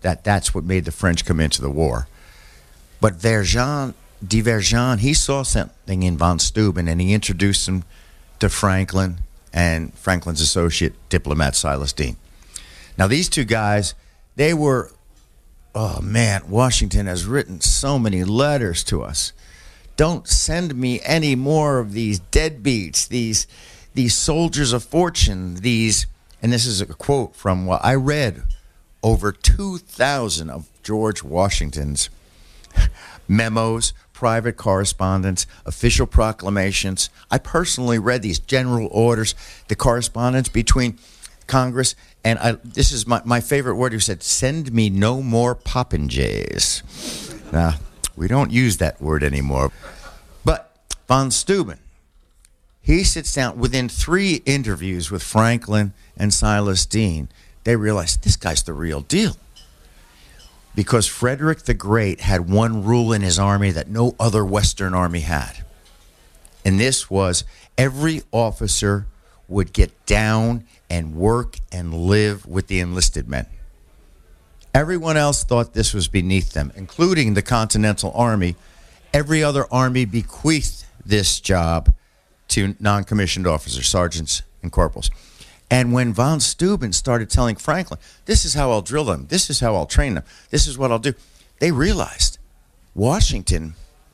that's what made the French come into the war. But de Vergennes, he saw something in von Steuben, and he introduced him to Franklin and Franklin's associate diplomat Silas Deane. Now, these two guys, they were, oh man, Washington has written so many letters to us. Don't send me any more of these deadbeats, these soldiers of fortune, these, and this is a quote from what I read, over 2,000 of George Washington's memos, private correspondence, official proclamations. I personally read these general orders, the correspondence between Congress, and this is my favorite word. He said, "Send me no more popinjays." Now, we don't use that word anymore. But von Steuben, he sits down within 3 interviews with Franklin and Silas Deane. They realize this guy's the real deal. Because Frederick the Great had one rule in his army that no other Western army had. And this was every officer would get down and work and live with the enlisted men. Everyone else thought this was beneath them, including the Continental Army. Every other army bequeathed this job to non-commissioned officers, sergeants, and corporals. And when von Steuben started telling Franklin, this is how I'll drill them, this is how I'll train them, this is what I'll do, they realized Washington,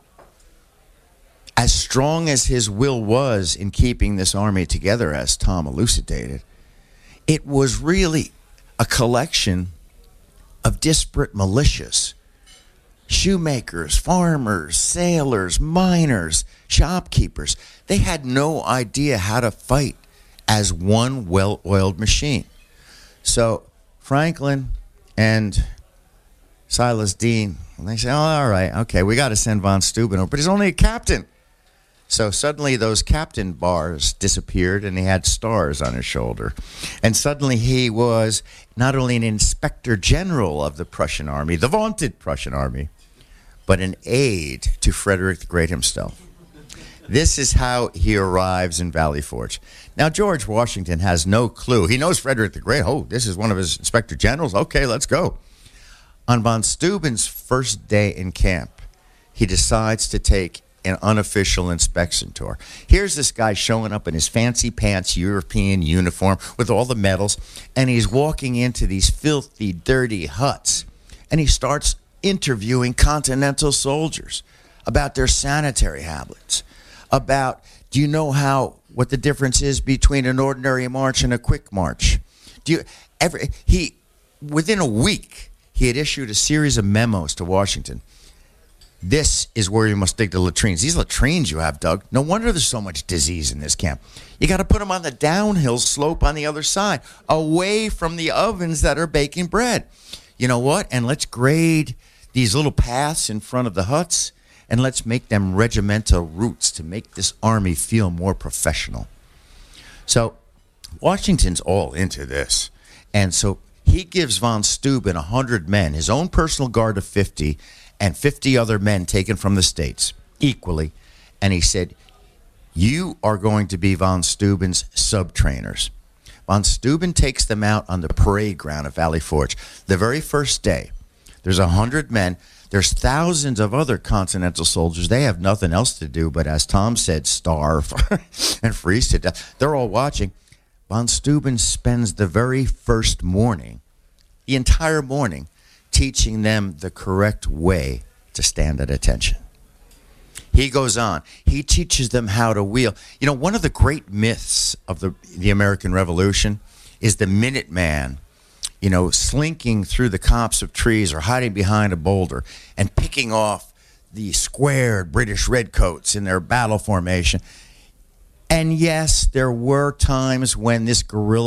as strong as his will was in keeping this army together, as Tom elucidated, it was really a collection of disparate militias. Shoemakers, farmers, sailors, miners, shopkeepers. They had no idea how to fight as one well-oiled machine. So Franklin and Silas Deane, they say, oh, all right, okay, we got to send von Steuben over, but he's only a captain. So suddenly those captain bars disappeared, and he had stars on his shoulder. And suddenly he was not only an inspector general of the Prussian army, the vaunted Prussian army, but an aide to Frederick the Great himself. This is how he arrives in Valley Forge. Now, George Washington has no clue. He knows Frederick the Great. Oh, this is one of his inspector generals. Okay, let's go. On von Steuben's first day in camp, he decides to take an unofficial inspection tour. Here's this guy showing up in his fancy pants European uniform with all the medals, and he's walking into these filthy, dirty huts, and he starts interviewing Continental soldiers about their sanitary habits, about, do you know what the difference is between an ordinary march and a quick march? Within a week, he had issued a series of memos to Washington. This is where you must dig the latrines. These latrines you have, Doug, no wonder there's so much disease in this camp. You got to put them on the downhill slope on the other side, away from the ovens that are baking bread. You know what? And let's grade these little paths in front of the huts, and let's make them regimental routes to make this army feel more professional. So Washington's all into this. And so he gives von Steuben 100 men, his own personal guard of 50, and 50 other men taken from the States, equally. And he said, you are going to be von Steuben's sub-trainers. Von Steuben takes them out on the parade ground of Valley Forge. The very first day, there's 100 men. There's thousands of other Continental soldiers. They have nothing else to do but, as Tom said, starve and freeze to death. They're all watching. Von Steuben spends the very first morning, the entire morning, teaching them the correct way to stand at attention. He goes on. He teaches them how to wheel. You know, one of the great myths of the American Revolution is the Minuteman, you know, slinking through the copse of trees or hiding behind a boulder and picking off the squared British redcoats in their battle formation. And yes, there were times when this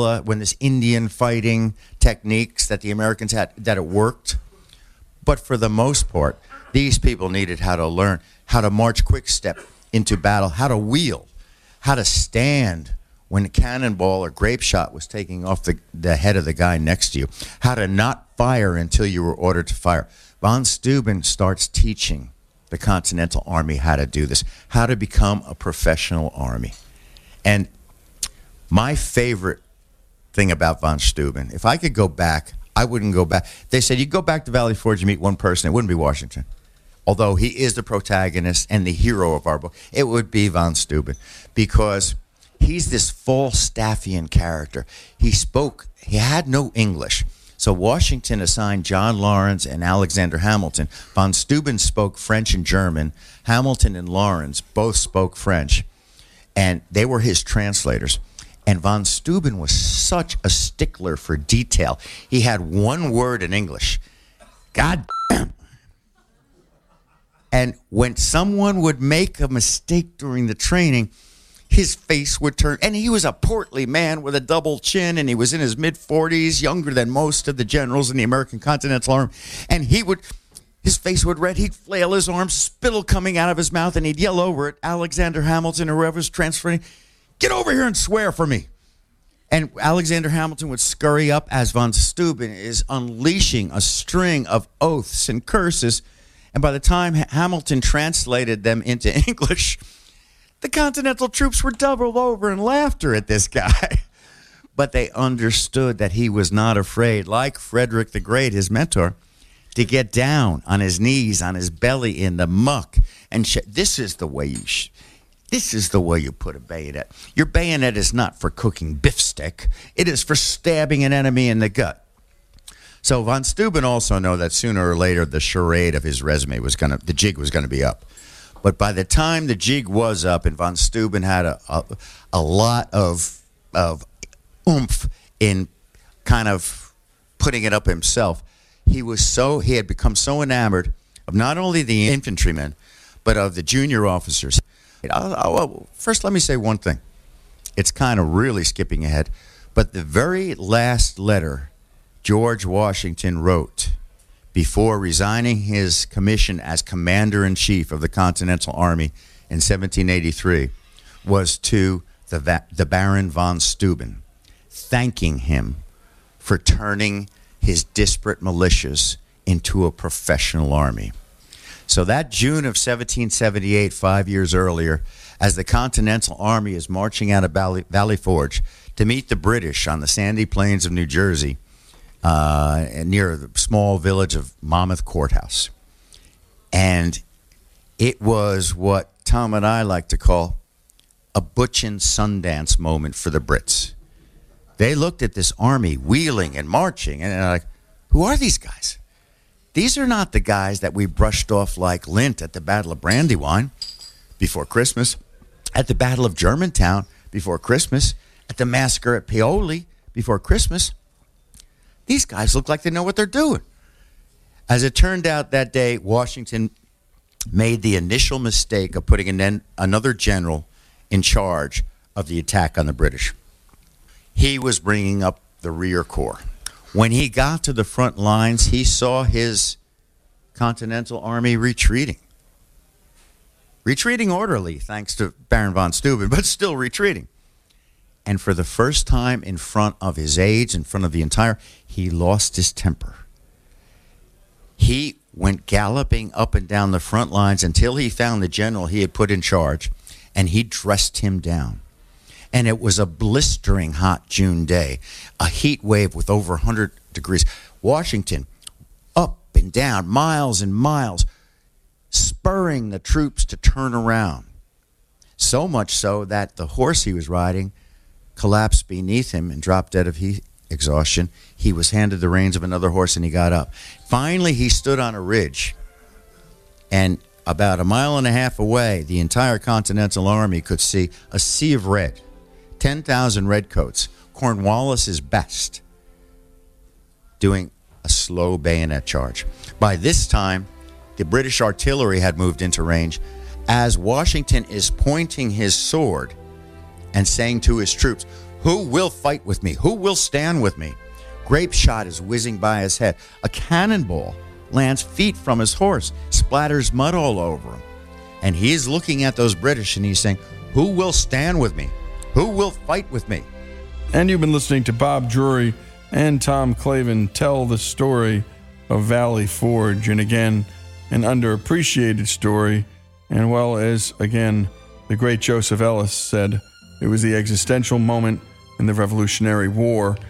Indian fighting techniques that the Americans had, that it worked. But for the most part, these people needed how to learn how to march quick step into battle, how to wheel, how to stand when a cannonball or grape shot was taking off the head of the guy next to you, how to not fire until you were ordered to fire. Von Steuben starts teaching the Continental Army how to do this, how to become a professional army. And my favorite thing about von Steuben, if I could go back, I wouldn't go back. They said you go back to Valley Forge, you meet one person. It wouldn't be Washington. Although he is the protagonist and the hero of our book, it would be von Steuben, because he's this Falstaffian character. He had no English. So Washington assigned John Lawrence and Alexander Hamilton. Von Steuben spoke French and German. Hamilton and Lawrence both spoke French, and they were his translators. And von Steuben was such a stickler for detail. He had one word in English. God damn. And when someone would make a mistake during the training, his face would turn. And he was a portly man with a double chin, and he was in his mid-40s, younger than most of the generals in the American Continental Army. And his face would red. He'd flail his arms, spittle coming out of his mouth, and he'd yell over at Alexander Hamilton or whoever's transferring, "Get over here and swear for me." And Alexander Hamilton would scurry up as von Steuben is unleashing a string of oaths and curses. And by the time Hamilton translated them into English, the Continental troops were doubled over in laughter at this guy. But they understood that he was not afraid, like Frederick the Great, his mentor, to get down on his knees, on his belly in the muck. And this is the way you put a bayonet. Your bayonet is not for cooking beef stick. It is for stabbing an enemy in the gut. So von Steuben also knew that sooner or later the charade of his resume the jig was going to be up. But by the time the jig was up, and von Steuben had a lot of oomph in kind of putting it up himself, he had become so enamored of not only the infantrymen, but of the junior officers. First, let me say one thing. It's kind of really skipping ahead, but the very last letter George Washington wrote before resigning his commission as Commander-in-Chief of the Continental Army in 1783 was to the Baron von Steuben, thanking him for turning his disparate militias into a professional army. So that June of 1778, 5 years earlier, as the Continental Army is marching out of Valley Forge to meet the British on the sandy plains of New Jersey, near the small village of Monmouth Courthouse. And it was what Tom and I like to call a Butch and Sundance moment for the Brits. They looked at this army wheeling and marching, and they're like, who are these guys? These are not the guys that we brushed off like lint at the Battle of Brandywine before Christmas, at the Battle of Germantown before Christmas, at the massacre at Paoli before Christmas. These guys look like they know what they're doing. As it turned out that day, Washington made the initial mistake of putting another general in charge of the attack on the British. He was bringing up the rear corps. When he got to the front lines, he saw his Continental Army retreating. Retreating orderly, thanks to Baron von Steuben, but still retreating. And for the first time in front of his aides, in front of the entire, he lost his temper. He went galloping up and down the front lines until he found the general he had put in charge, and he dressed him down. And it was a blistering hot June day, a heat wave with over 100 degrees. Washington, up and down, miles and miles, spurring the troops to turn around. So much so that the horse he was riding collapsed beneath him and dropped dead of heat exhaustion. He was handed the reins of another horse and he got up. Finally, he stood on a ridge, and about a mile and a half away, the entire Continental Army could see a sea of red, 10,000 redcoats, Cornwallis's best, doing a slow bayonet charge. By this time, the British artillery had moved into range. As Washington is pointing his sword and saying to his troops, who will fight with me? Who will stand with me? Grape shot is whizzing by his head. A cannonball lands feet from his horse, splatters mud all over him. And he is looking at those British and he's saying, who will stand with me? Who will fight with me? And you've been listening to Bob Drury and Tom Clavin tell the story of Valley Forge. And again, an underappreciated story. And well, as again, the great Joseph Ellis said, it was the existential moment in the Revolutionary War.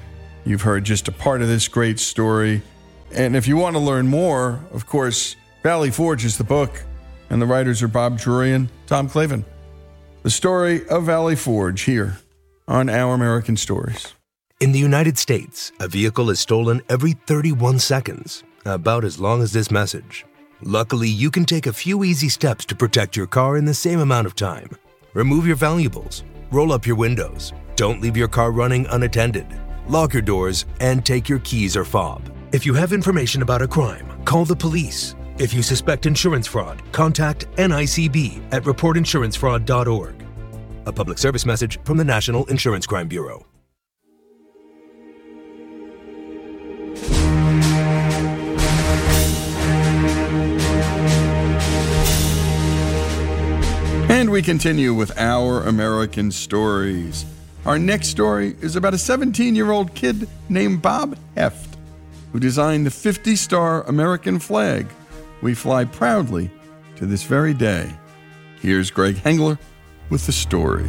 You've heard just a part of this great story. And if you want to learn more, of course, Valley Forge is the book, and the writers are Bob Drury and Tom Clavin. The story of Valley Forge here on Our American Stories. In the United States, a vehicle is stolen every 31 seconds, about as long as this message. Luckily, you can take a few easy steps to protect your car in the same amount of time. Remove your valuables, roll up your windows, don't leave your car running unattended, lock your doors, and take your keys or fob. If you have information about a crime, call the police. If you suspect insurance fraud, contact NICB at reportinsurancefraud.org. A public service message from the National Insurance Crime Bureau. And we continue with Our American Stories. Our next story is about a 17-year-old kid named Bob Heft, who designed the 50-star American flag we fly proudly to this very day. Here's Greg Hengler with the story.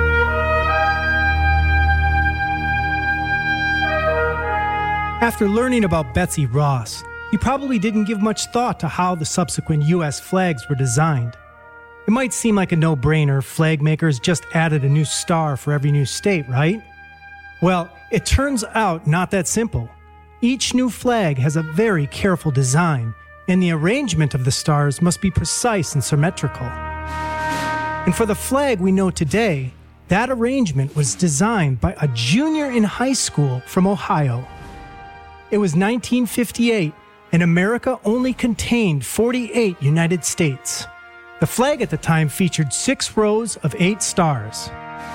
After learning about Betsy Ross, you probably didn't give much thought to how the subsequent U.S. flags were designed. It might seem like a no-brainer. Flag makers just added a new star for every new state, right? Well, it turns out not that simple. Each new flag has a very careful design, and the arrangement of the stars must be precise and symmetrical. And for the flag we know today, that arrangement was designed by a junior in high school from Ohio. It was 1958, and America only contained 48 United States. The flag at the time featured 6 rows of 8 stars.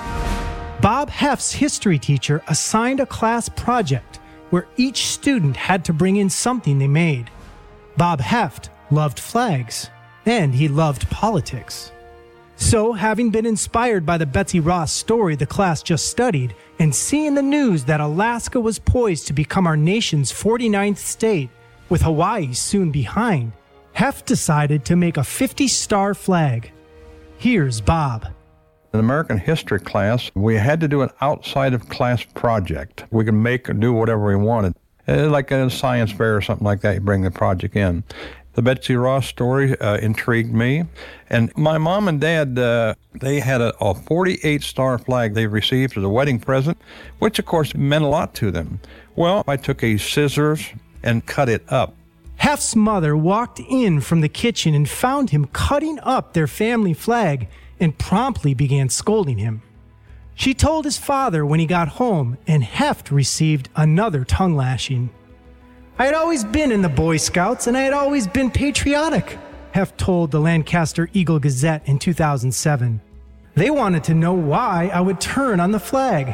Bob Heft's history teacher assigned a class project where each student had to bring in something they made. Bob Heft loved flags, and he loved politics. So, having been inspired by the Betsy Ross story the class just studied, and seeing the news that Alaska was poised to become our nation's 49th state, with Hawaii soon behind, Heft decided to make a 50-star flag. Here's Bob. In American history class, we had to do an outside of class project. We could make or do whatever we wanted. Like a science fair or something like that, you bring the project in. The Betsy Ross story intrigued me. And my mom and dad, they had a 48-star flag they received as a wedding present, which of course meant a lot to them. Well, I took a scissors and cut it up. Heft's mother walked in from the kitchen and found him cutting up their family flag and promptly began scolding him. She told his father when he got home, and Heft received another tongue lashing. I had always been in the Boy Scouts, and I had always been patriotic, Heft told the Lancaster Eagle Gazette in 2007. They wanted to know why I would turn on the flag.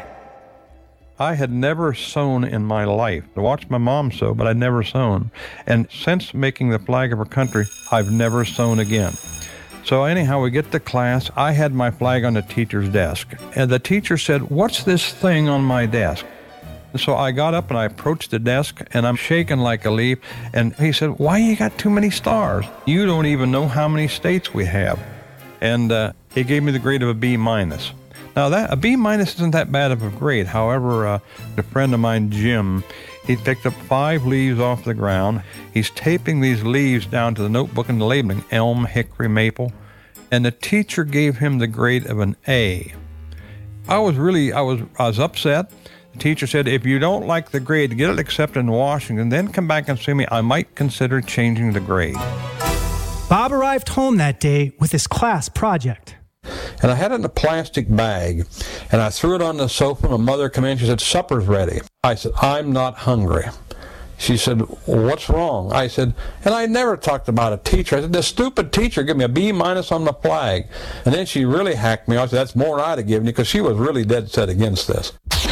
I had never sewn in my life. I watched my mom sew, but I'd never sewn. And since making the flag of our country, I've never sewn again. So anyhow, we get to class. I had my flag on the teacher's desk. And the teacher said, "What's this thing on my desk?" So I got up and I approached the desk, and I'm shaking like a leaf. And he said, "Why you got too many stars? You don't even know how many states we have." And he gave me the grade of a B-. Now, a B- isn't that bad of a grade. However, a friend of mine, Jim, he picked up 5 leaves off the ground. He's taping these leaves down to the notebook and the labeling, elm, hickory, maple. And the teacher gave him the grade of an A. I was upset. The teacher said, "If you don't like the grade, get it accepted in Washington, then come back and see me. I might consider changing the grade." Bob arrived home that day with his class project. And I had it in a plastic bag, and I threw it on the sofa, and my mother came in. She said, "Supper's ready." I said, "I'm not hungry." She said, "What's wrong?" I said, and I never talked about a teacher. I said, "This stupid teacher gave me a B- on the flag." And then she really hacked me. I said, "That's more than I'd have given you," because she was really dead set against this.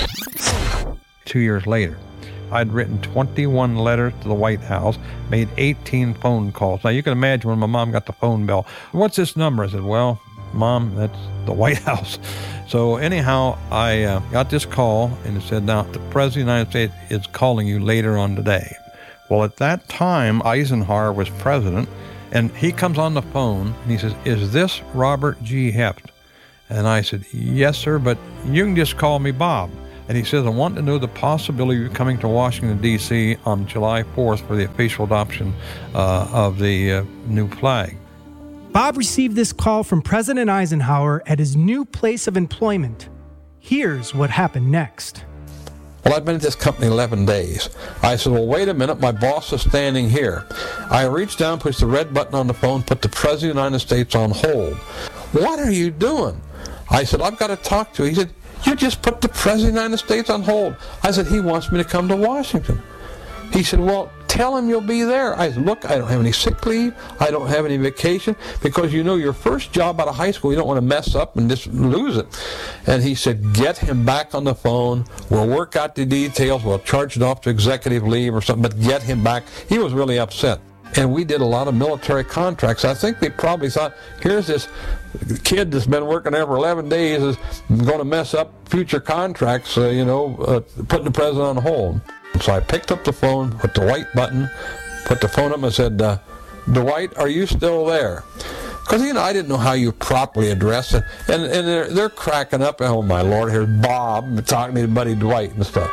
2 years later, I'd written 21 letters to the White House, made 18 phone calls. Now, you can imagine when my mom got the phone bell, "What's this number?" I said, "Well, Mom, that's the White House." So anyhow, I got this call, and it said, "Now, the President of the United States is calling you later on today." Well, at that time, Eisenhower was president, and he comes on the phone, and he says, "Is this Robert G. Heft?" And I said, "Yes, sir, but you can just call me Bob." And he says, I want to know the possibility of coming to Washington, D.C. on July 4th for the official adoption of the new flag. Bob received this call from President Eisenhower at his new place of employment. Here's what happened next. Well, I've been at this company 11 days. I said, well, wait a minute, my boss is standing here. I reached down, pushed the red button on the phone, put the President of the United States on hold. What are you doing? I said, I've got to talk to you. He said, you just put the President of the United States on hold. I said, he wants me to come to Washington. He said, well, tell him you'll be there. I said, look, I don't have any sick leave. I don't have any vacation, because you know your first job out of high school, you don't want to mess up and just lose it. And he said, get him back on the phone. We'll work out the details. We'll charge it off to executive leave or something, but get him back. He was really upset. And we did a lot of military contracts. I think they probably thought, here's this kid that's been working there for 11 days is going to mess up future contracts, putting the president on hold. So I picked up the phone, put the white button, put the phone up and said, Dwight, are you still there? Because, I didn't know how you properly address it. And they're cracking up. Oh, my Lord, here's Bob talking to his buddy Dwight and stuff.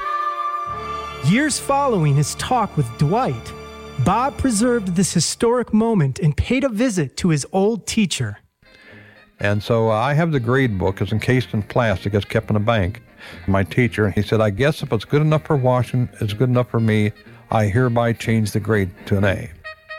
Years following his talk with Dwight, Bob preserved this historic moment and paid a visit to his old teacher. And so I have the grade book. It's encased in plastic. It's kept in a bank. My teacher, he said, I guess if it's good enough for Washington, it's good enough for me. I hereby change the grade to an A.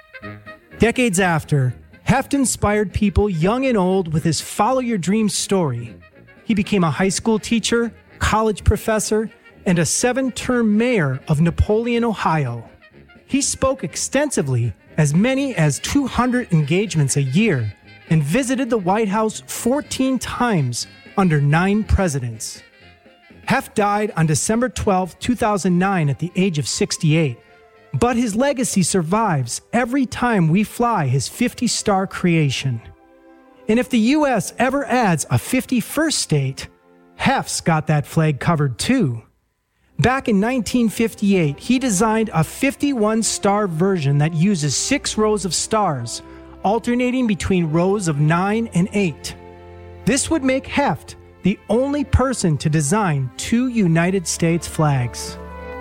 Decades after, Heft inspired people young and old with his Follow Your Dreams story. He became a high school teacher, college professor, and a 7-term mayor of Napoleon, Ohio. He spoke extensively, as many as 200 engagements a year, and visited the White House 14 times under 9 presidents. Heft died on December 12, 2009 at the age of 68, but his legacy survives every time we fly his 50-star creation. And if the U.S. ever adds a 51st state, Heft's got that flag covered too. Back in 1958, he designed a 51-star version that uses 6 rows of stars, alternating between rows of 9 and 8. This would make Heft the only person to design 2 United States flags.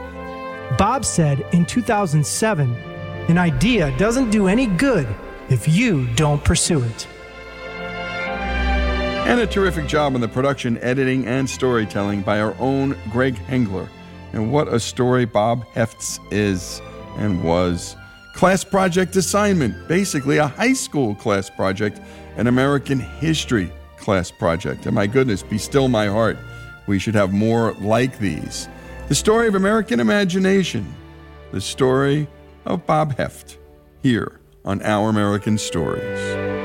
Bob said in 2007, an idea doesn't do any good if you don't pursue it. And a terrific job on the production, editing, and storytelling by our own Greg Hengler. And what a story Bob Heft's is and was. Class project assignment, basically a high school class project, an American history class project. And my goodness, be still my heart. We should have more like these. The story of American imagination. The story of Bob Heft. Here on Our American Stories.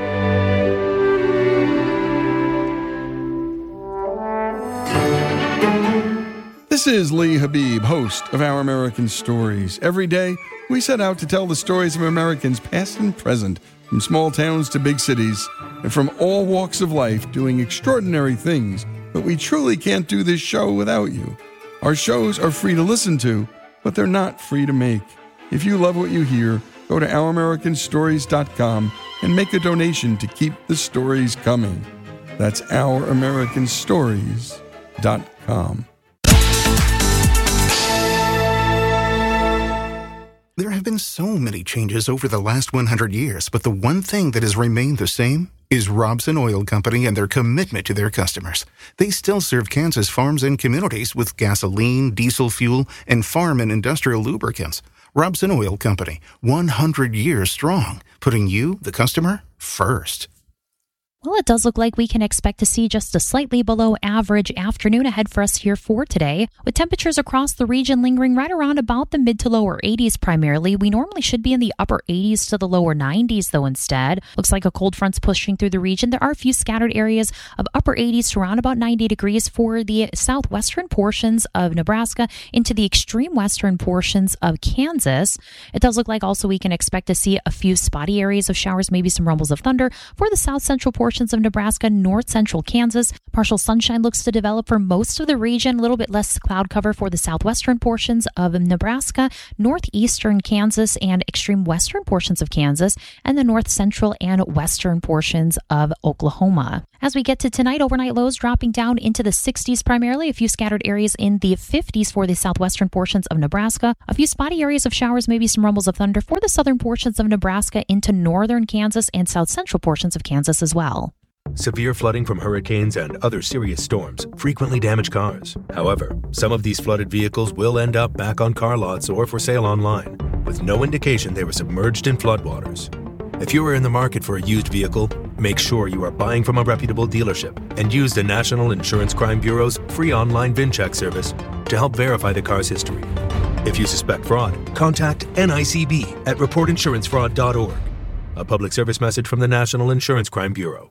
This is Lee Habib, host of Our American Stories. Every day, we set out to tell the stories of Americans past and present, from small towns to big cities, and from all walks of life doing extraordinary things, but we truly can't do this show without you. Our shows are free to listen to, but they're not free to make. If you love what you hear, go to OurAmericanStories.com and make a donation to keep the stories coming. That's OurAmericanStories.com. There have been so many changes over the last 100 years, but the one thing that has remained the same is Robson Oil Company and their commitment to their customers. They still serve Kansas farms and communities with gasoline, diesel fuel, and farm and industrial lubricants. Robson Oil Company, 100 years strong, putting you, the customer, first. Well, it does look like we can expect to see just a slightly below average afternoon ahead for us here for today, with temperatures across the region lingering right around about the mid to lower 80s primarily. We normally should be in the upper 80s to the lower 90s, though, instead. Looks like a cold front's pushing through the region. There are a few scattered areas of upper 80s to around about 90 degrees for the southwestern portions of Nebraska into the extreme western portions of Kansas. It does look like also we can expect to see a few spotty areas of showers, maybe some rumbles of thunder for the south central portions of Nebraska, north central Kansas. Partial sunshine looks to develop for most of the region, a little bit less cloud cover for the southwestern portions of Nebraska, northeastern Kansas, and extreme western portions of Kansas, and the north central and western portions of Oklahoma. As we get to tonight, overnight lows dropping down into the 60s primarily. A few scattered areas in the 50s for the southwestern portions of Nebraska. A few spotty areas of showers, maybe some rumbles of thunder for the southern portions of Nebraska into northern Kansas and south central portions of Kansas as well. Severe flooding from hurricanes and other serious storms frequently damage cars. However, some of these flooded vehicles will end up back on car lots or for sale online, with no indication they were submerged in floodwaters. If you are in the market for a used vehicle, make sure you are buying from a reputable dealership and use the National Insurance Crime Bureau's free online VIN check service to help verify the car's history. If you suspect fraud, contact NICB at reportinsurancefraud.org. A public service message from the National Insurance Crime Bureau.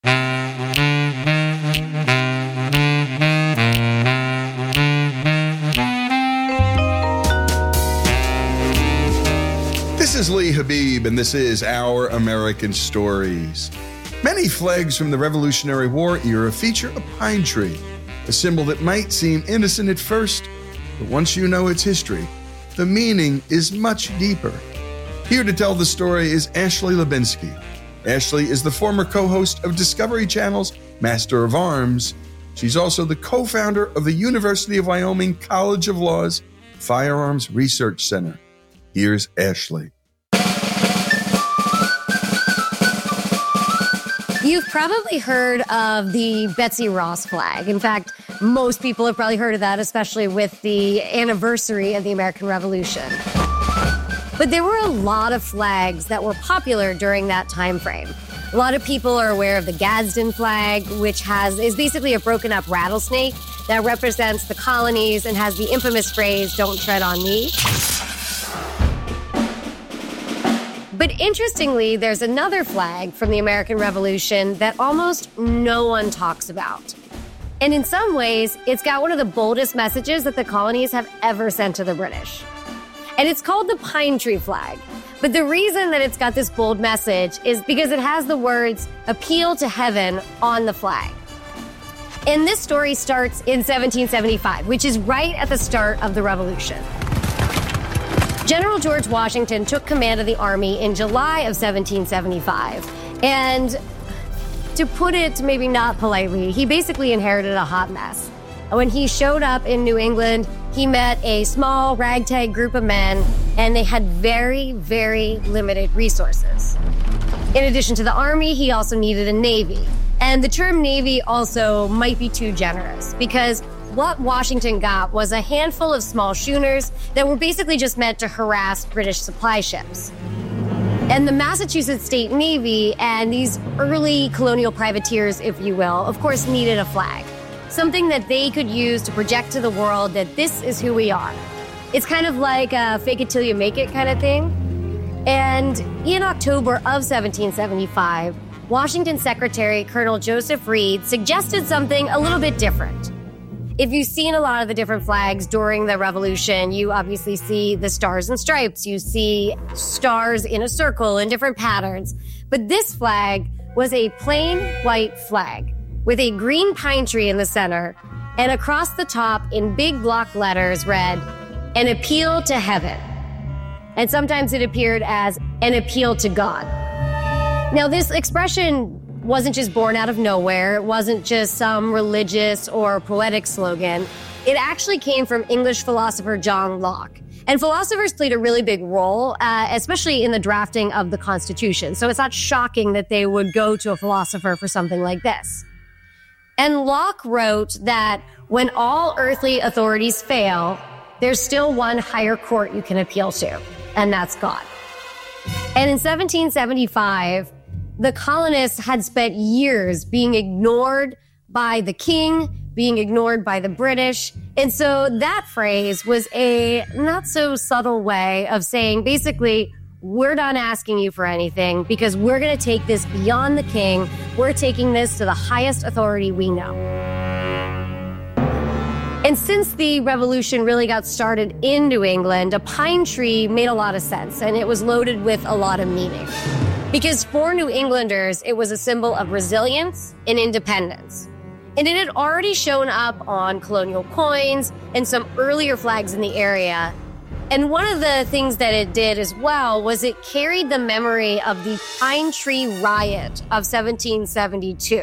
This is Lee Habib, and this is Our American Stories. Many flags from the Revolutionary War era feature a pine tree, a symbol that might seem innocent at first, but once you know its history, the meaning is much deeper. Here to tell the story is Ashley Lubinsky. Ashley is the former co-host of Discovery Channel's Master of Arms. She's also the co-founder of the University of Wyoming College of Law's Firearms Research Center. Here's Ashley. You've probably heard of the Betsy Ross flag. In fact, most people have probably heard of that, especially with the anniversary of the American Revolution. But there were a lot of flags that were popular during that time frame. A lot of people are aware of the Gadsden flag, which is basically a broken up rattlesnake that represents the colonies and has the infamous phrase, "Don't tread on me." But interestingly, there's another flag from the American Revolution that almost no one talks about. And in some ways, it's got one of the boldest messages that the colonies have ever sent to the British. And it's called the pine tree flag. But the reason that it's got this bold message is because it has the words "Appeal to Heaven" on the flag. And this story starts in 1775, which is right at the start of the Revolution. General George Washington took command of the army in July of 1775. And to put it maybe not politely, he basically inherited a hot mess. When he showed up in New England, he met a small ragtag group of men, and they had very, very limited resources. In addition to the army, he also needed a navy. And the term navy also might be too generous, because what Washington got was a handful of small schooners that were basically just meant to harass British supply ships. And the Massachusetts State Navy and these early colonial privateers, if you will, of course needed a flag. Something that they could use to project to the world that this is who we are. It's kind of like a fake it till you make it kind of thing. And in October of 1775, Washington Secretary Colonel Joseph Reed suggested something a little bit different. If you've seen a lot of the different flags during the Revolution, you obviously see the stars and stripes. You see stars in a circle in different patterns. But this flag was a plain white flag with a green pine tree in the center, and across the top in big block letters read, "An appeal to heaven." And sometimes it appeared as "an appeal to God." Now, this expression wasn't just born out of nowhere. It wasn't just some religious or poetic slogan. It actually came from English philosopher John Locke. And philosophers played a really big role, especially in the drafting of the Constitution. So it's not shocking that they would go to a philosopher for something like this. And Locke wrote that when all earthly authorities fail, there's still one higher court you can appeal to, and that's God. And in 1775, the colonists had spent years being ignored by the king, being ignored by the British. And so that phrase was a not so subtle way of saying, basically, we're done asking you for anything because we're going to take this beyond the king. We're taking this to the highest authority we know. And since the revolution really got started in New England, a pine tree made a lot of sense, and it was loaded with a lot of meaning. Because for New Englanders, it was a symbol of resilience and independence. And it had already shown up on colonial coins and some earlier flags in the area. And one of the things that it did as well was it carried the memory of the Pine Tree Riot of 1772,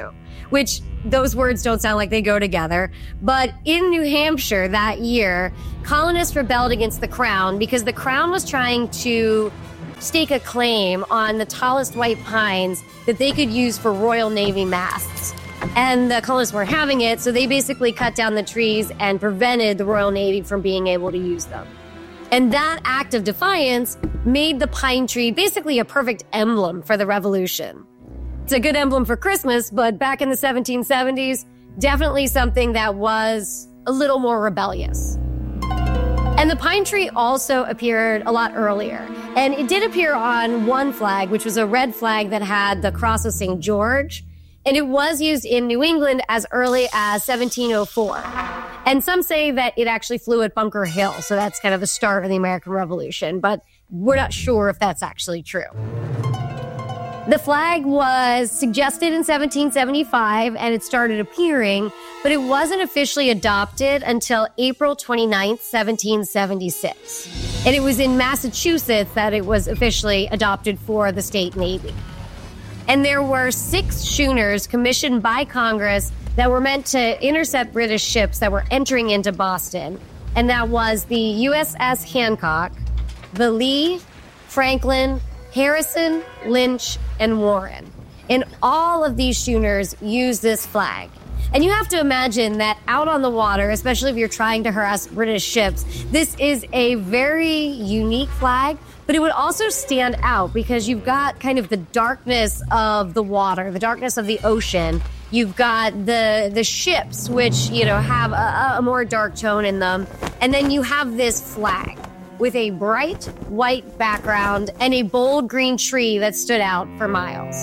which those words don't sound like they go together. But in New Hampshire that year, colonists rebelled against the Crown because the Crown was trying to stake a claim on the tallest white pines that they could use for Royal Navy masts. And the colonists weren't having it, so they basically cut down the trees and prevented the Royal Navy from being able to use them. And that act of defiance made the pine tree basically a perfect emblem for the Revolution. It's a good emblem for Christmas, but back in the 1770s, definitely something that was a little more rebellious. And the pine tree also appeared a lot earlier. And it did appear on one flag, which was a red flag that had the cross of St. George. And it was used in New England as early as 1704. And some say that it actually flew at Bunker Hill. So that's kind of the start of the American Revolution. But we're not sure if that's actually true. The flag was suggested in 1775 and it started appearing, but it wasn't officially adopted until April 29th, 1776. And it was in Massachusetts that it was officially adopted for the state Navy. And there were 6 schooners commissioned by Congress that were meant to intercept British ships that were entering into Boston. And that was the USS Hancock, the Lee, Franklin, Harrison, Lynch, and Warren. And all of these schooners use this flag. And you have to imagine that out on the water, especially if you're trying to harass British ships, this is a very unique flag, but it would also stand out because you've got kind of the darkness of the water, the darkness of the ocean. You've got the ships, which, have a more dark tone in them. And then you have this flag with a bright white background and a bold green tree that stood out for miles.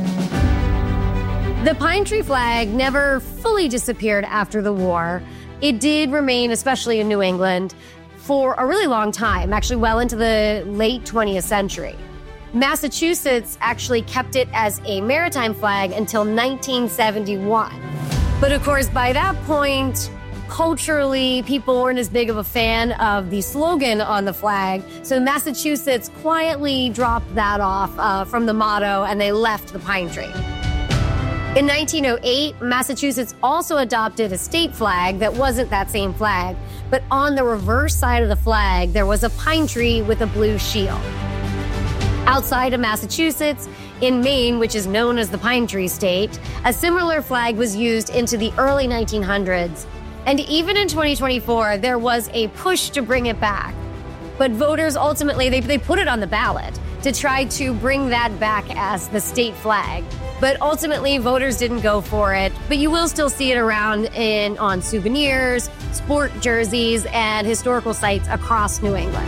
The pine tree flag never fully disappeared after the war. It did remain, especially in New England, for a really long time, actually well into the late 20th century. Massachusetts actually kept it as a maritime flag until 1971. But of course, by that point, culturally, people weren't as big of a fan of the slogan on the flag, so Massachusetts quietly dropped that off from the motto, and they left the pine tree. In 1908, Massachusetts also adopted a state flag that wasn't that same flag, but on the reverse side of the flag, there was a pine tree with a blue shield. Outside of Massachusetts, in Maine, which is known as the Pine Tree State, a similar flag was used into the early 1900s. And even in 2024, there was a push to bring it back. But voters ultimately, they put it on the ballot to try to bring that back as the state flag. But ultimately, voters didn't go for it. But you will still see it around on souvenirs, sport jerseys, and historical sites across New England.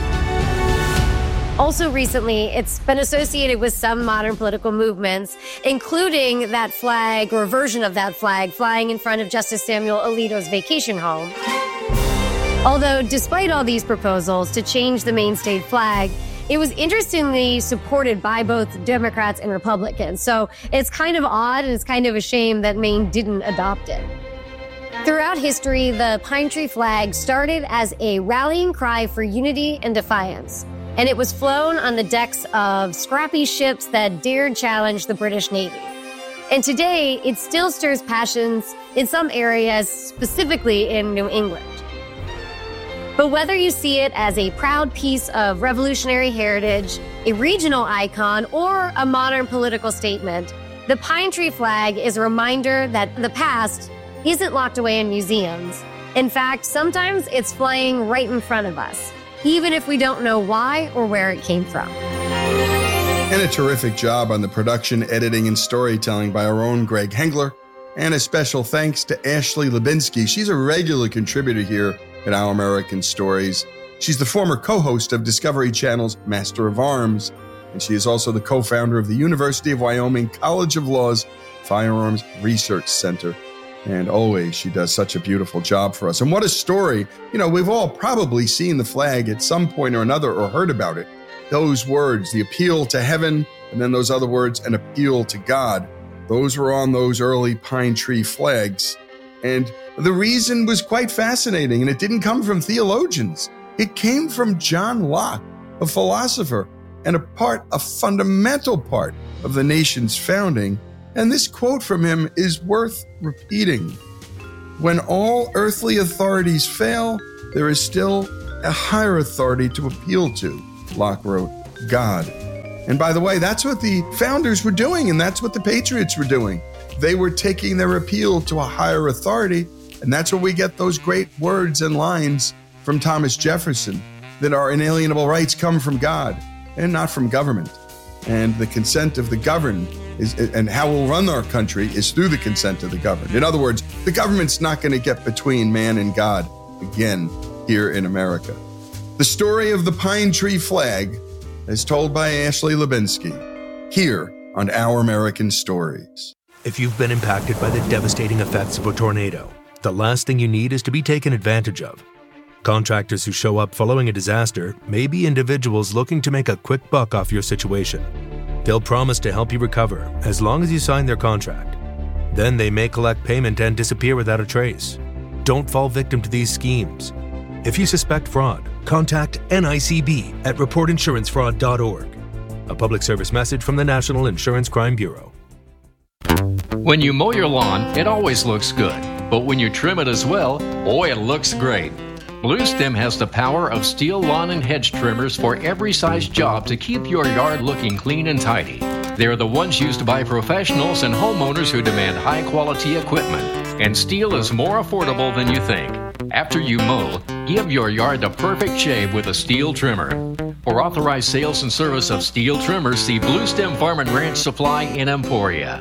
Also recently, it's been associated with some modern political movements, including that flag or a version of that flag flying in front of Justice Samuel Alito's vacation home. Although, despite all these proposals to change the Maine state flag, it was interestingly supported by both Democrats and Republicans. So it's kind of odd and it's kind of a shame that Maine didn't adopt it. Throughout history, the pine tree flag started as a rallying cry for unity and defiance. And it was flown on the decks of scrappy ships that dared challenge the British Navy. And today, it still stirs passions in some areas, specifically in New England. But whether you see it as a proud piece of revolutionary heritage, a regional icon, or a modern political statement, the pine tree flag is a reminder that the past isn't locked away in museums. In fact, sometimes it's flying right in front of us, even if we don't know why or where it came from. And a terrific job on the production, editing, and storytelling by our own Greg Hengler. And a special thanks to Ashley Lubinsky. She's a regular contributor here at Our American Stories. She's the former co-host of Discovery Channel's Master of Arms, and she is also the co-founder of the University of Wyoming College of Law's Firearms Research Center. And always, she does such a beautiful job for us. And what a story. We've all probably seen the flag at some point or another or heard about it. Those words, the appeal to heaven, and then those other words, an appeal to God. Those were on those early pine tree flags. And the reason was quite fascinating, and it didn't come from theologians. It came from John Locke, a philosopher, and a fundamental part of the nation's founding. And this quote from him is worth repeating. When all earthly authorities fail, there is still a higher authority to appeal to, Locke wrote, God. And by the way, that's what the founders were doing, and that's what the patriots were doing. They were taking their appeal to a higher authority, and that's where we get those great words and lines from Thomas Jefferson, that our inalienable rights come from God and not from government. And the consent of the governed and how we'll run our country is through the consent of the governed. In other words, the government's not going to get between man and God again here in America. The story of the pine tree flag is told by Ashley Lubinsky here on Our American Stories. If you've been impacted by the devastating effects of a tornado, the last thing you need is to be taken advantage of. Contractors who show up following a disaster may be individuals looking to make a quick buck off your situation. They'll promise to help you recover as long as you sign their contract. Then they may collect payment and disappear without a trace. Don't fall victim to these schemes. If you suspect fraud, contact NICB at reportinsurancefraud.org. A public service message from the National Insurance Crime Bureau. When you mow your lawn, it always looks good. But when you trim it as well, boy, it looks great. Bluestem has the power of steel lawn and hedge trimmers for every size job to keep your yard looking clean and tidy. They're the ones used by professionals and homeowners who demand high-quality equipment. And steel is more affordable than you think. After you mow, give your yard the perfect shave with a steel trimmer. For authorized sales and service of steel trimmers, see Bluestem Farm and Ranch Supply in Emporia.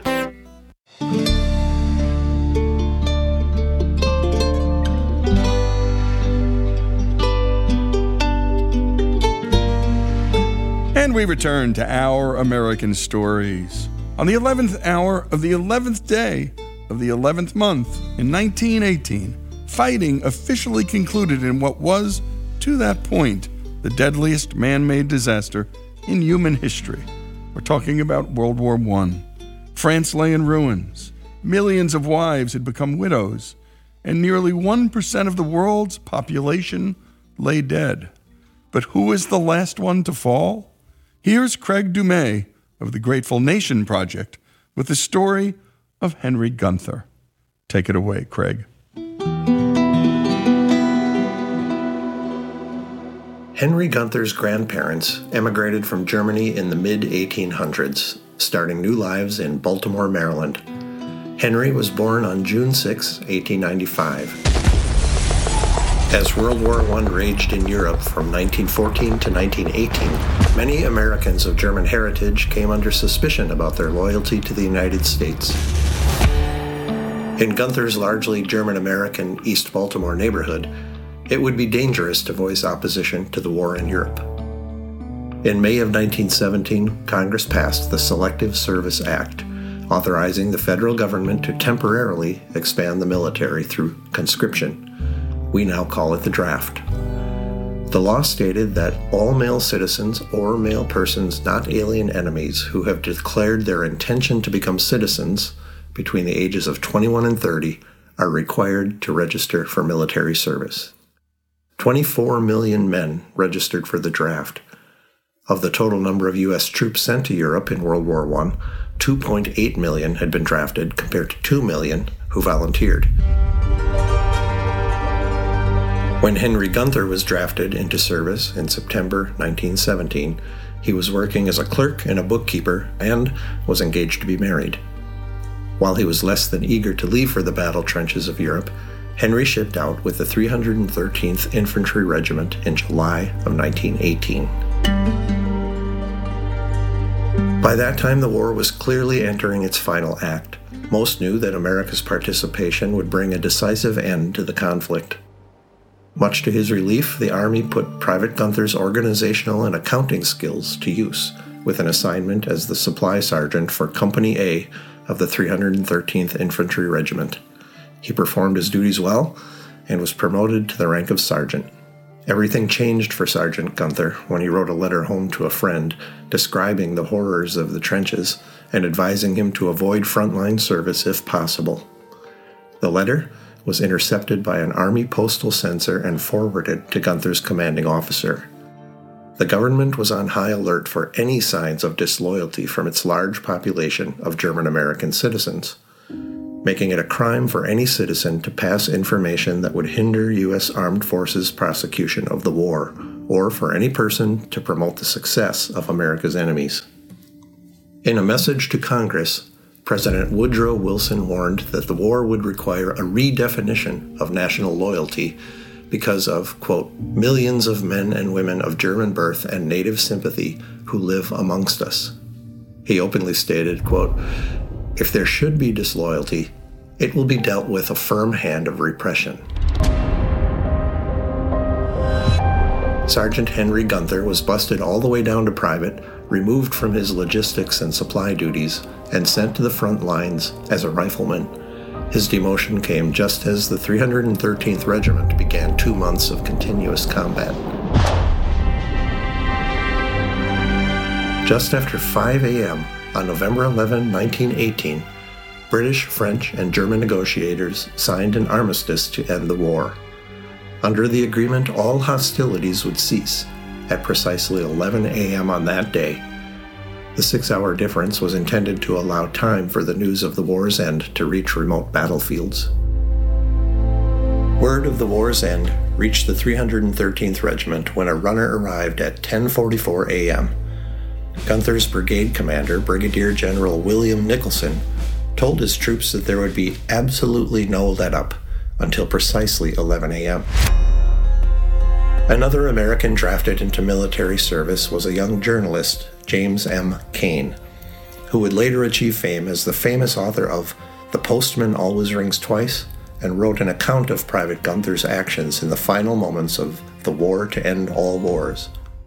And we return to Our American Stories. On the 11th hour of the 11th day of the 11th month in 1918, fighting officially concluded in what was, to that point, the deadliest man-made disaster in human history. We're talking about World War I. France lay in ruins. Millions of wives had become widows, and nearly 1% of the world's population lay dead. But who is the last one to fall? Here's Craig Dumais of the Grateful Nation Project with the story of Henry Gunther. Take it away, Craig. Henry Gunther's grandparents emigrated from Germany in the mid-1800s, starting new lives in Baltimore, Maryland. Henry was born on June 6, 1895. As World War I raged in Europe from 1914 to 1918, many Americans of German heritage came under suspicion about their loyalty to the United States. In Gunther's largely German-American East Baltimore neighborhood, it would be dangerous to voice opposition to the war in Europe. In May of 1917, Congress passed the Selective Service Act, authorizing the federal government to temporarily expand the military through conscription. We now call it the draft. The law stated that all male citizens or male persons not alien enemies who have declared their intention to become citizens between the ages of 21 and 30 are required to register for military service. 24 million men registered for the draft. Of the total number of U.S. troops sent to Europe in World War I, 2.8 million had been drafted compared to 2 million who volunteered. When Henry Gunther was drafted into service in September 1917, he was working as a clerk and a bookkeeper and was engaged to be married. While he was less than eager to leave for the battle trenches of Europe, Henry shipped out with the 313th Infantry Regiment in July of 1918. By that time, the war was clearly entering its final act. Most knew that America's participation would bring a decisive end to the conflict. Much to his relief, the Army put Private Gunther's organizational and accounting skills to use, with an assignment as the supply sergeant for Company A of the 313th Infantry Regiment. He performed his duties well and was promoted to the rank of sergeant. Everything changed for Sergeant Gunther when he wrote a letter home to a friend describing the horrors of the trenches and advising him to avoid frontline service if possible. The letter was intercepted by an Army postal censor and forwarded to Gunther's commanding officer. The government was on high alert for any signs of disloyalty from its large population of German American citizens, making it a crime for any citizen to pass information that would hinder U.S. Armed Forces prosecution of the war, or for any person to promote the success of America's enemies. In a message to Congress, President Woodrow Wilson warned that the war would require a redefinition of national loyalty because of, quote, millions of men and women of German birth and native sympathy who live amongst us. He openly stated, quote, if there should be disloyalty, it will be dealt with a firm hand of repression. Sergeant Henry Gunther was busted all the way down to private, removed from his logistics and supply duties, and sent to the front lines as a rifleman. His demotion came just as the 313th Regiment began 2 months of continuous combat. Just after 5 a.m. on November 11, 1918, British, French, and German negotiators signed an armistice to end the war. Under the agreement, all hostilities would cease at precisely 11 a.m. on that day. The 6-hour difference was intended to allow time for the news of the war's end to reach remote battlefields. Word of the war's end reached the 313th Regiment when a runner arrived at 10:44 a.m. Gunther's brigade commander, Brigadier General William Nicholson, told his troops that there would be absolutely no let-up until precisely 11 a.m. Another American drafted into military service was a young journalist, James M. Cain, who would later achieve fame as the famous author of The Postman Always Rings Twice, and wrote an account of Private Gunther's actions in the final moments of the war to end all wars.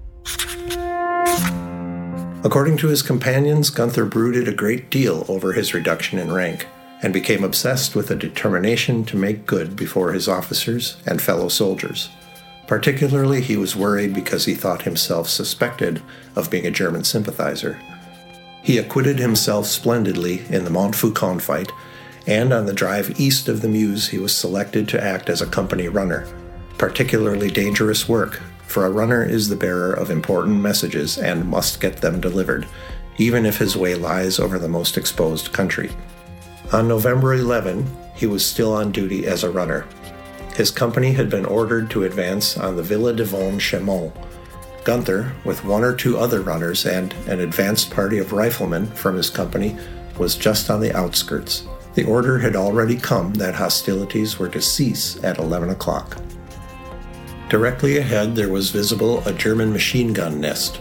According to his companions, Gunther brooded a great deal over his reduction in rank, and became obsessed with a determination to make good before his officers and fellow soldiers. Particularly, he was worried because he thought himself suspected of being a German sympathizer. He acquitted himself splendidly in the Montfaucon fight, and on the drive east of the Meuse he was selected to act as a company runner. Particularly dangerous work, for a runner is the bearer of important messages and must get them delivered, even if his way lies over the most exposed country. On November 11, he was still on duty as a runner. His company had been ordered to advance on the Villa-de-Vaunes-Chaumont. Gunther, with 1 or 2 other runners and an advanced party of riflemen from his company, was just on the outskirts. The order had already come that hostilities were to cease at 11 o'clock. Directly ahead there was visible a German machine gun nest.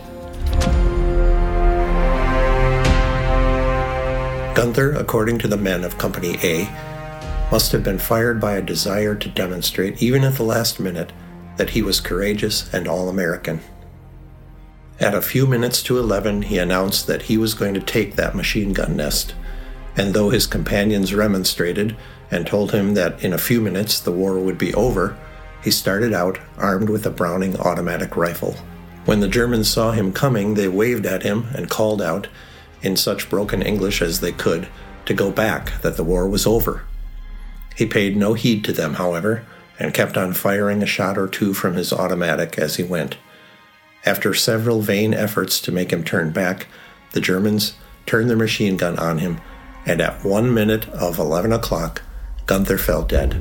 Gunther, according to the men of Company A, must have been fired by a desire to demonstrate, even at the last minute, that he was courageous and all-American. At a few minutes to 11, he announced that he was going to take that machine gun nest, and though his companions remonstrated and told him that in a few minutes the war would be over, he started out armed with a Browning automatic rifle. When the Germans saw him coming, they waved at him and called out, in such broken English as they could, to go back, that the war was over. He paid no heed to them, however, and kept on firing a shot or 2 from his automatic as he went. After several vain efforts to make him turn back, the Germans turned their machine gun on him, and at 1 minute of 11 o'clock, Gunther fell dead.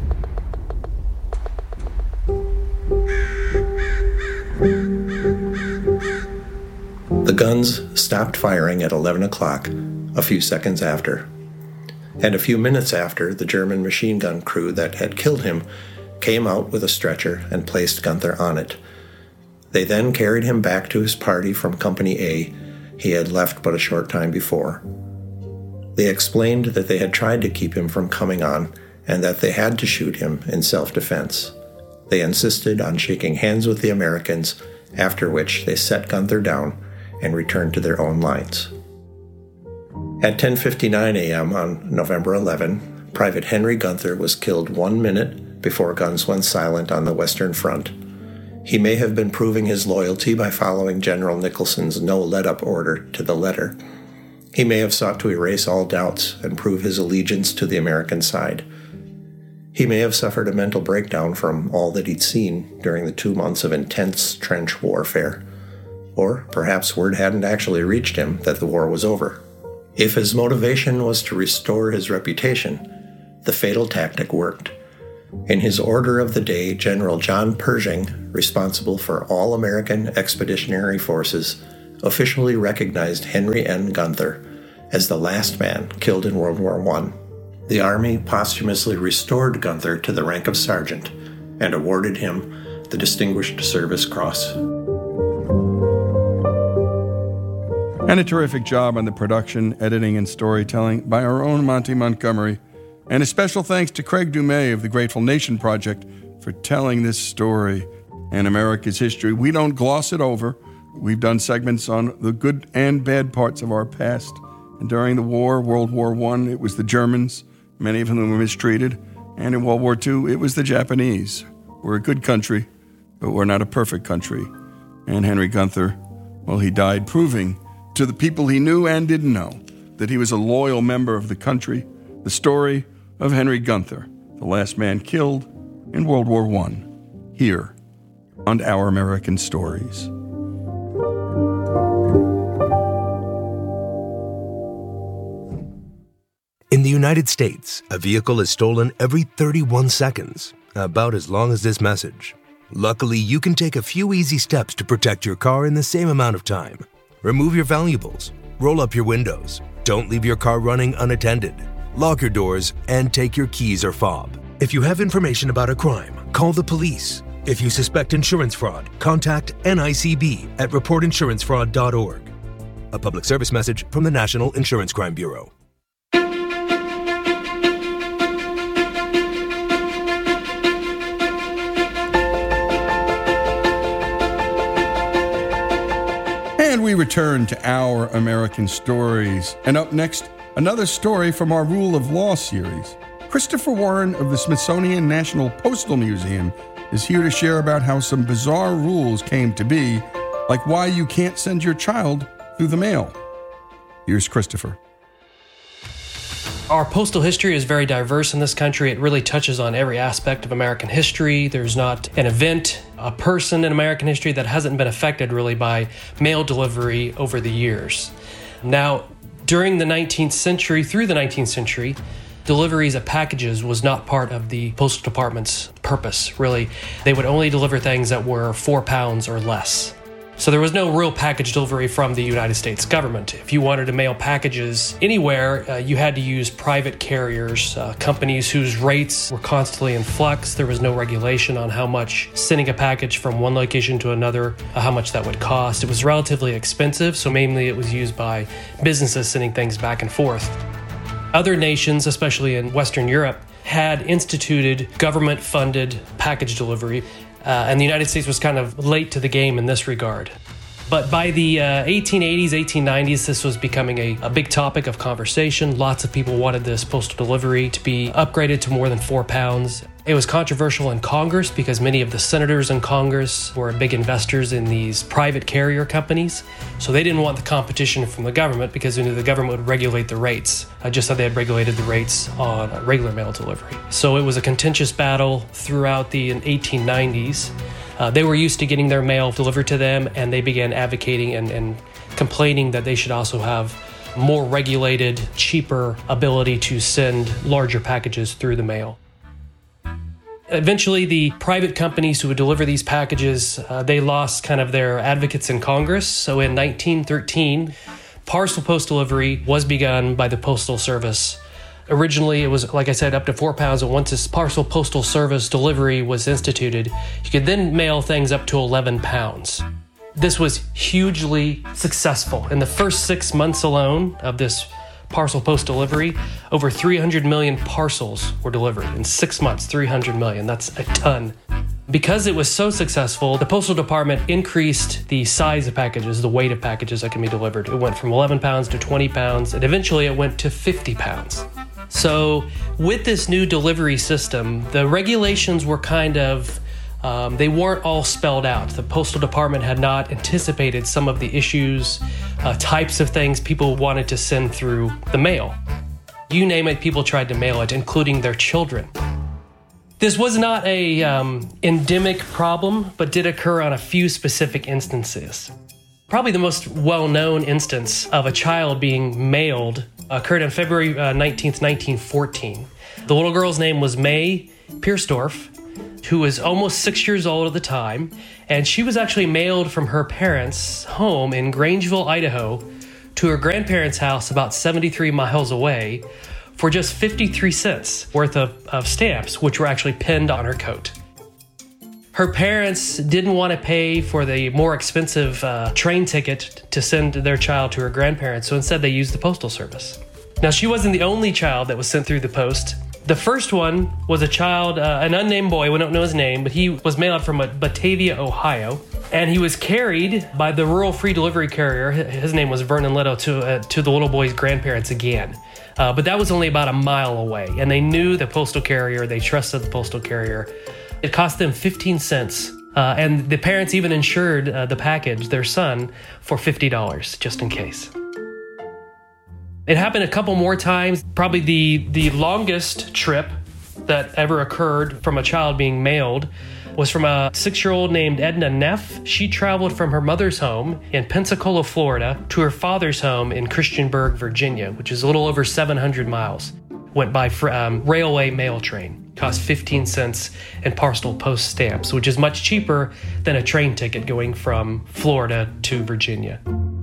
The guns stopped firing at 11 o'clock, a few seconds after. And a few minutes after, the German machine gun crew that had killed him came out with a stretcher and placed Gunther on it. They then carried him back to his party from Company A he had left but a short time before. They explained that they had tried to keep him from coming on and that they had to shoot him in self-defense. They insisted on shaking hands with the Americans, after which they set Gunther down and returned to their own lines. At 10:59 a.m. on November 11, Private Henry Gunther was killed 1 minute before guns went silent on the Western Front. He may have been proving his loyalty by following General Nicholson's no-let-up order to the letter. He may have sought to erase all doubts and prove his allegiance to the American side. He may have suffered a mental breakdown from all that he'd seen during the 2 months of intense trench warfare. Or perhaps word hadn't actually reached him that the war was over. If his motivation was to restore his reputation, the fatal tactic worked. In his order of the day, General John Pershing, responsible for all American expeditionary forces, officially recognized Henry N. Gunther as the last man killed in World War I. The Army posthumously restored Gunther to the rank of sergeant and awarded him the Distinguished Service Cross. And a terrific job on the production, editing, and storytelling by our own Monty Montgomery. And a special thanks to Craig Dumais of the Grateful Nation Project for telling this story and America's history. We don't gloss it over. We've done segments on the good and bad parts of our past. And during the war, World War I, it was the Germans, many of whom were mistreated. And in World War II, it was the Japanese. We're a good country, but we're not a perfect country. And Henry Gunther, well, he died proving to the people he knew and didn't know that he was a loyal member of the country. The story of Henry Gunther, the last man killed in World War I, here on Our American Stories. In the United States, a vehicle is stolen every 31 seconds, about as long as this message. Luckily, you can take a few easy steps to protect your car in the same amount of time. Remove your valuables, roll up your windows, don't leave your car running unattended, lock your doors, and take your keys or fob. If you have information about a crime, call the police. If you suspect insurance fraud, contact NICB at reportinsurancefraud.org. A public service message from the National Insurance Crime Bureau. And we return to Our American Stories. And up next, another story from our Rule of Law series. Christopher Warren of the Smithsonian National Postal Museum is here to share about how some bizarre rules came to be, like why you can't send your child through the mail. Here's Christopher. Our postal history is very diverse in this country. It really touches on every aspect of American history. There's not an event, a person in American history that hasn't been affected really by mail delivery over the years. Now, during the 19th century, through the 19th century, deliveries of packages was not part of the Postal Department's purpose, really. They would only deliver things that were 4 pounds or less. So there was no real package delivery from the United States government. If you wanted to mail packages anywhere, you had to use private carriers, companies whose rates were constantly in flux. There was no regulation on how much sending a package from one location to another, how much that would cost. It was relatively expensive, so mainly it was used by businesses sending things back and forth. Other nations, especially in Western Europe, had instituted government-funded package delivery. And the United States was kind of late to the game in this regard. But by the 1880s, 1890s, this was becoming a big topic of conversation. Lots of people wanted this postal delivery to be upgraded to more than 4 pounds. It was controversial in Congress because many of the senators in Congress were big investors in these private carrier companies. So they didn't want the competition from the government because they knew the government would regulate the rates, just how they had regulated the rates on regular mail delivery. So it was a contentious battle throughout the 1890s. They were used to getting their mail delivered to them, and they began advocating and complaining that they should also have more regulated, cheaper ability to send larger packages through the mail. Eventually, the private companies who would deliver these packages, they lost kind of their advocates in Congress. So in 1913, parcel post delivery was begun by the Postal Service. Originally, it was, like I said, up to 4 pounds, and once this parcel postal service delivery was instituted, you could then mail things up to 11 pounds. This was hugely successful. In the first 6 months alone of this parcel post delivery, over 300 million parcels were delivered. In 6 months, 300 million. That's a ton. Because it was so successful, the Postal Department increased the size of packages, the weight of packages that can be delivered. It went from 11 pounds to 20 pounds, and eventually it went to 50 pounds. So with this new delivery system, the regulations were kind of, they weren't all spelled out. The Postal Department had not anticipated some of the issues, types of things people wanted to send through the mail. You name it, people tried to mail it, including their children. This was not a endemic problem, but did occur on a few specific instances. Probably the most well-known instance of a child being mailed occurred on February 19th, 1914. The little girl's name was May Piersdorf, who was almost 6 years old at the time, and she was actually mailed from her parents' home in Grangeville, Idaho, to her grandparents' house about 73 miles away for just 53 cents worth of stamps, which were actually pinned on her coat. Her parents didn't want to pay for the more expensive train ticket to send their child to her grandparents, so instead they used the postal service. Now, she wasn't the only child that was sent through the post. The first one was a child, an unnamed boy, we don't know his name, but he was mailed from Batavia, Ohio, and he was carried by the rural free delivery carrier. His name was Vernon Leto to the little boy's grandparents again. But that was only about a mile away, and they knew the postal carrier, they trusted the postal carrier. It cost them 15 cents, and the parents even insured the package, their son, for $50, just in case. It happened a couple more times. Probably the longest trip that ever occurred from a child being mailed was from a 6-year-old named Edna Neff. She traveled from her mother's home in Pensacola, Florida, to her father's home in Christiansburg, Virginia, which is a little over 700 miles. Went by railway mail train. Cost 15 cents and parcel post stamps, which is much cheaper than a train ticket going from Florida to Virginia.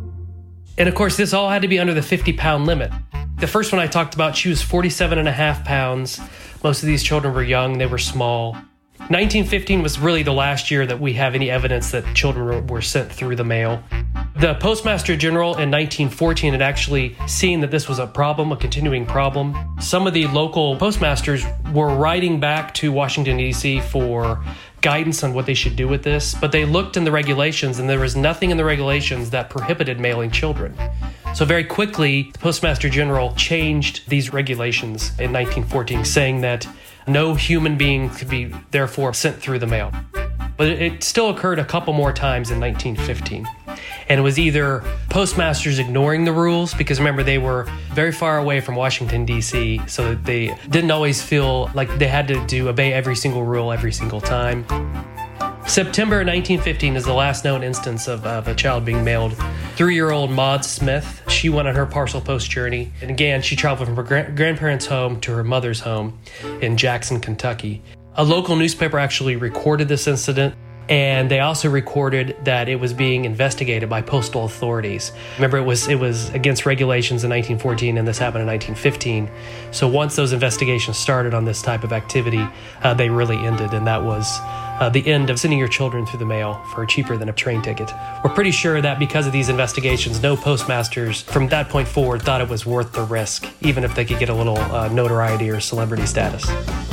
And of course, this all had to be under the 50-pound limit. The first one I talked about, she was 47.5 pounds. Most of these children were young, they were small. 1915 was really the last year that we have any evidence that children were sent through the mail. The Postmaster General in 1914 had actually seen that this was a problem, a continuing problem. Some of the local postmasters were writing back to Washington, D.C. for guidance on what they should do with this, but they looked in the regulations and there was nothing in the regulations that prohibited mailing children. So very quickly, the Postmaster General changed these regulations in 1914, saying that no human being could be therefore sent through the mail. But it still occurred a couple more times in 1915. And it was either postmasters ignoring the rules, because remember, they were very far away from Washington, D.C., so that they didn't always feel like they had to obey every single rule every single time. September 1915 is the last known instance of a child being mailed. 3-year-old Maud Smith, she went on her parcel post journey. And again, she traveled from her grandparents' home to her mother's home in Jackson, Kentucky. A local newspaper actually recorded this incident, and they also recorded that it was being investigated by postal authorities. Remember, it was against regulations in 1914, and this happened in 1915. So once those investigations started on this type of activity, they really ended, and that was the end of sending your children through the mail for cheaper than a train ticket. We're pretty sure that because of these investigations, no postmasters from that point forward thought it was worth the risk, even if they could get a little notoriety or celebrity status.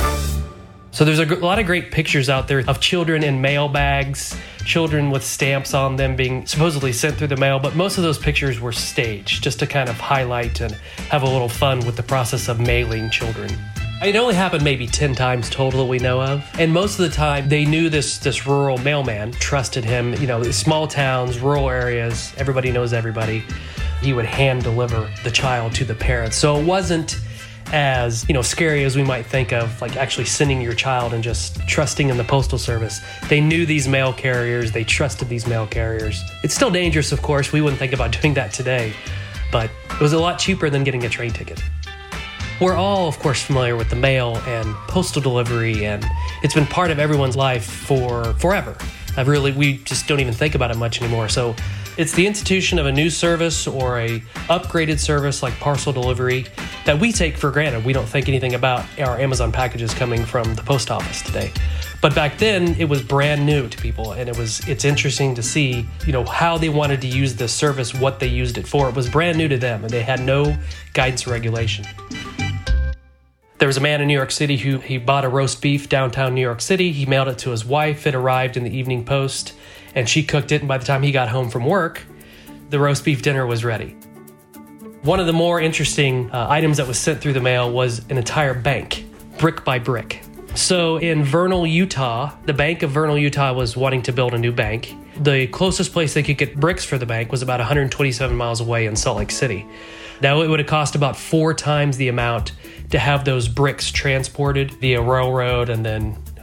So there's a lot of great pictures out there of children in mail bags, children with stamps on them being supposedly sent through the mail, but most of those pictures were staged just to kind of highlight and have a little fun with the process of mailing children. It only happened maybe 10 times total that we know of. And most of the time, they knew this rural mailman, trusted him. You know, small towns, rural areas, everybody knows everybody. He would hand deliver the child to the parents. So it wasn't as, scary as we might think of, like actually sending your child and just trusting in the postal service. They knew these mail carriers. They trusted these mail carriers. It's still dangerous, of course. We wouldn't think about doing that today, but it was a lot cheaper than getting a train ticket. We're all, of course, familiar with the mail and postal delivery, and it's been part of everyone's life for forever. We just don't even think about it much anymore. So it's the institution of a new service or a upgraded service like parcel delivery that we take for granted. We don't think anything about our Amazon packages coming from the post office today. But back then, it was brand new to people, and it's interesting to see, how they wanted to use this service, what they used it for. It was brand new to them, and they had no guidance or regulation. There was a man in New York City who he bought a roast beef downtown New York City. He mailed it to his wife. It arrived in the Evening Post, and she cooked it. And by the time he got home from work, the roast beef dinner was ready. One of the more interesting items that was sent through the mail was an entire bank, brick by brick. So in Vernal, Utah, the Bank of Vernal, Utah was wanting to build a new bank. The closest place they could get bricks for the bank was about 127 miles away in Salt Lake City. Now, it would have cost about 4 times the amount to have those bricks transported via railroad and then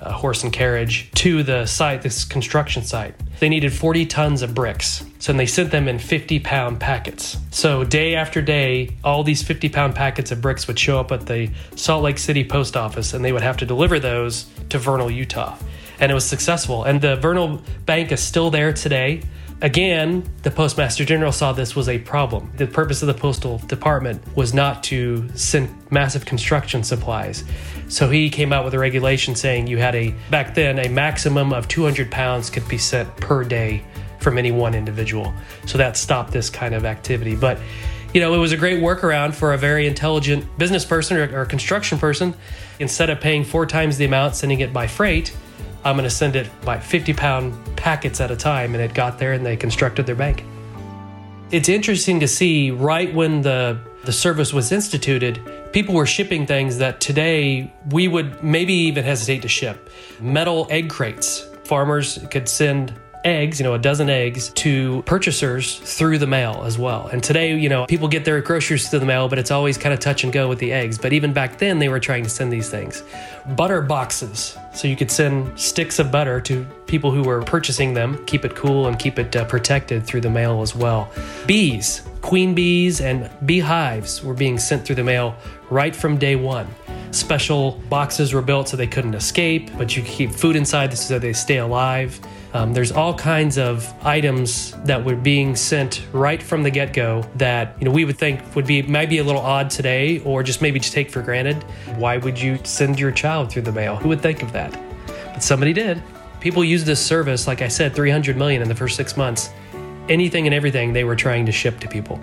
a horse and carriage to the site, this construction site. They needed 40 tons of bricks. So they sent them in 50-pound packets. So day after day, all these 50-pound packets of bricks would show up at the Salt Lake City post office, and they would have to deliver those to Vernal, Utah. And it was successful. And the Vernal Bank is still there today. Again, the Postmaster General saw this was a problem. The purpose of the Postal Department was not to send massive construction supplies. So he came out with a regulation saying you had back then, a maximum of 200 pounds could be sent per day from any one individual. So that stopped this kind of activity. But, it was a great workaround for a very intelligent business person or construction person. Instead of paying 4 times the amount, sending it by freight, I'm going to send it by 50-pound packets at a time, and it got there, and they constructed their bank. It's interesting to see right when the service was instituted, people were shipping things that today we would maybe even hesitate to ship. Metal egg crates. Farmers could send eggs, a dozen eggs, to purchasers through the mail as well. And today, people get their groceries through the mail, but it's always kind of touch and go with the eggs. But even back then, they were trying to send these things. Butter boxes. So you could send sticks of butter to people who were purchasing them, keep it cool and keep it protected through the mail as well. Bees, queen bees and beehives were being sent through the mail right from day one. Special boxes were built so they couldn't escape, but you could keep food inside so they stay alive. There's all kinds of items that were being sent right from the get-go that we would think might be a little odd today, or just maybe just take for granted. Why would you send your child through the mail? Who would think of that? But somebody did. People used this service, like I said, 300 million in the first 6 months. Anything and everything they were trying to ship to people.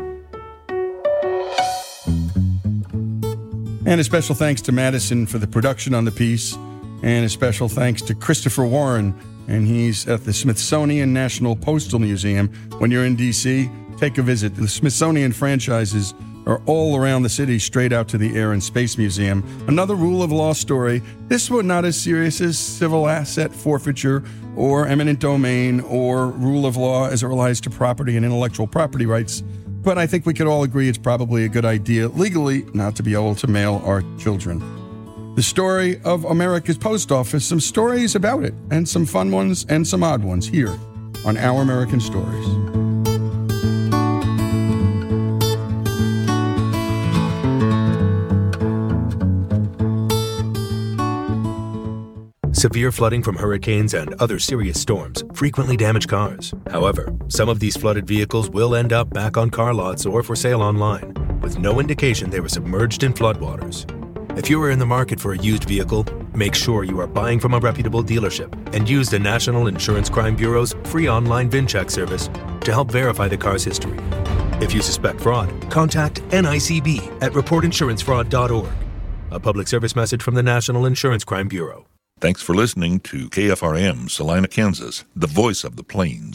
And a special thanks to Madison for the production on the piece, and a special thanks to Christopher Warren, and he's at the Smithsonian National Postal Museum. When you're in D.C., take a visit. The Smithsonian franchises are all around the city, straight out to the Air and Space Museum. Another rule of law story. This one not as serious as civil asset forfeiture or eminent domain or rule of law as it relates to property and intellectual property rights. But I think we could all agree it's probably a good idea legally not to be able to mail our children. The story of America's Post Office, some stories about it, and some fun ones and some odd ones here on Our American Stories. Severe flooding from hurricanes and other serious storms frequently damage cars. However, some of these flooded vehicles will end up back on car lots or for sale online, with no indication they were submerged in floodwaters. If you are in the market for a used vehicle, make sure you are buying from a reputable dealership and use the National Insurance Crime Bureau's free online VIN check service to help verify the car's history. If you suspect fraud, contact NICB at reportinsurancefraud.org. A public service message from the National Insurance Crime Bureau. Thanks for listening to KFRM, Salina, Kansas, the voice of the Plains.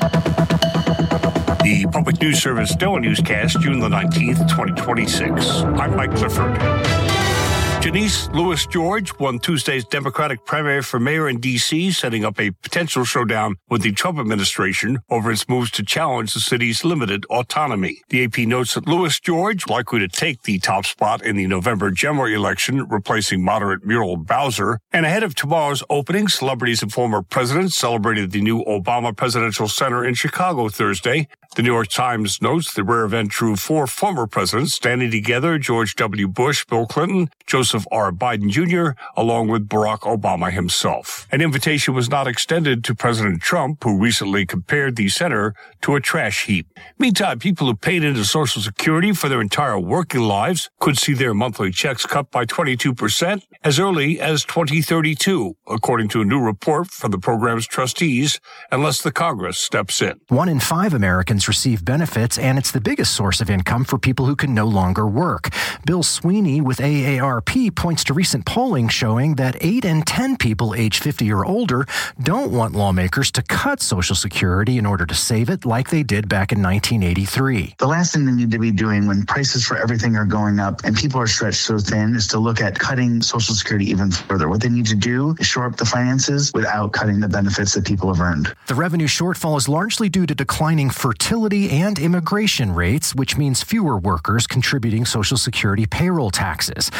The Public News Service NOAA Newscast, June the 19th, 2026. I'm Mike Clifford. Janice Lewis George won Tuesday's Democratic primary for mayor in D.C., setting up a potential showdown with the Trump administration over its moves to challenge the city's limited autonomy. The AP notes that Lewis George, likely to take the top spot in the November general election, replacing moderate Muriel Bowser. And ahead of tomorrow's opening, celebrities and former presidents celebrated the new Obama Presidential Center in Chicago Thursday. The New York Times notes the rare event drew 4 former presidents standing together: George W. Bush, Bill Clinton, Joseph R. Biden Jr., along with Barack Obama himself. An invitation was not extended to President Trump, who recently compared the center to a trash heap. Meantime, people who paid into Social Security for their entire working lives could see their monthly checks cut by 22% as early as 2032, according to a new report from the program's trustees, unless the Congress steps in. 1 in 5 Americans receive benefits, and it's the biggest source of income for people who can no longer work. Bill Sweeney with AARP points to recent polling showing that 8 in 10 people age 50 or older don't want lawmakers to cut Social Security in order to save it like they did back in 1983. The last thing they need to be doing when prices for everything are going up and people are stretched so thin is to look at cutting Social Security even further. What they need to do is shore up the finances without cutting the benefits that people have earned. The revenue shortfall is largely due to declining fertility and immigration rates, which means fewer workers contributing Social Security payroll taxes. But the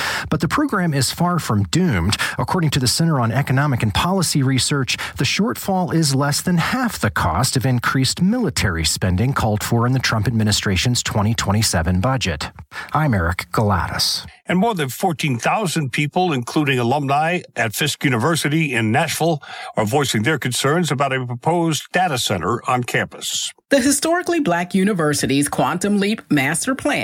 the program is far from doomed. According to the Center on Economic and Policy Research, the shortfall is less than half the cost of increased military spending called for in the Trump administration's 2027 budget. I'm Eric Galatas. And more than 14,000 people, including alumni at Fisk University in Nashville, are voicing their concerns about a proposed data center on campus. The historically black university's Quantum Leap master plan